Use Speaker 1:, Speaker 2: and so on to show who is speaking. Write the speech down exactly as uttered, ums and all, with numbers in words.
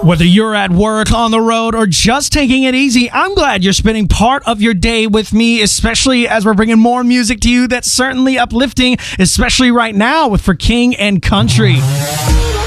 Speaker 1: Whether you're at work, on the road, or just taking it easy, I'm glad you're spending part of your day with me, especially as we're bringing more music to you that's certainly uplifting, especially right now with For King and Country.